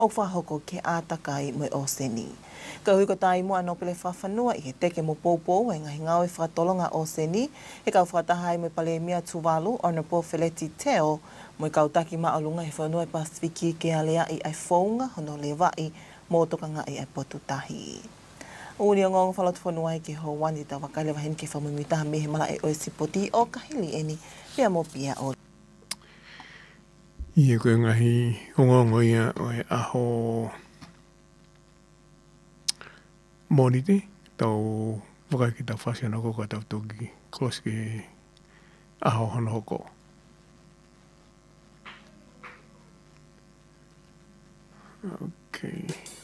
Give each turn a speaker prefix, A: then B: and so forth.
A: o whahoko ke ātakai mai o seni. Ka hui ko tai mua no pele whawhanua i he teke mo pōpō e ngahi ngau e whatolonga o seni, he kau whatahai me pale mia Tuvalu o na pōwheleti teo, mo i kau taki maalunga he whanua i Pasifiki ke alea i ai whaunga hono le vai mō tokanga i ai potutahi. Uni o ngongo whalatu whanua i ke ho wani ta wakaile wahen ke whamumitaha mehe mala e oe sipoti o kahili eni, pia mo pia o.
B: Ie koe ngahi ongongo ia o e aho monite tau wakai ki tau whasi anoko ka tau toki klos ke aho hono hoko. Okay.